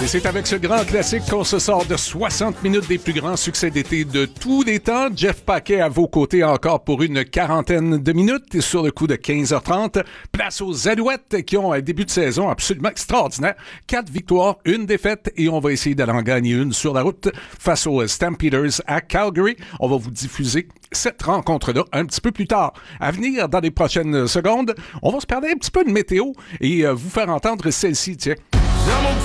Et c'est avec ce grand classique qu'on se sort de 60 minutes des plus grands succès d'été de tous les temps. Jeff Paquet à vos côtés encore pour une quarantaine de minutes. Et sur le coup de 15h30, place aux Alouettes qui ont un début de saison absolument extraordinaire. 4 victoires, 1 défaite et on va essayer d'aller en gagner une sur la route face aux Stampeders à Calgary. On va vous diffuser cette rencontre-là un petit peu plus tard. À venir dans les prochaines secondes, on va se parler un petit peu de météo et vous faire entendre celle-ci, tiens.